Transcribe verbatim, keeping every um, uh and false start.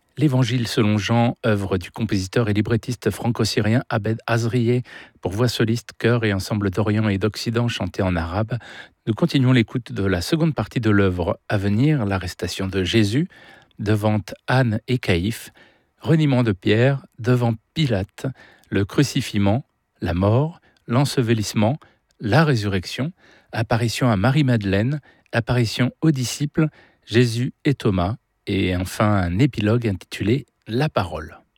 L'Évangile selon Jean, œuvre du compositeur et librettiste franco-syrien Abed Azrieh pour voix soliste, chœur et ensemble d'Orient et d'Occident chanté en arabe. Nous continuons l'écoute de la seconde partie de l'œuvre à venir, l'arrestation de Jésus devant Anne et Caïphe, reniement de Pierre devant Pilate, le crucifiement, la mort, l'ensevelissement, la résurrection, apparition à Marie-Madeleine, apparition aux disciples, Jésus et Thomas, et enfin un épilogue intitulé La parole.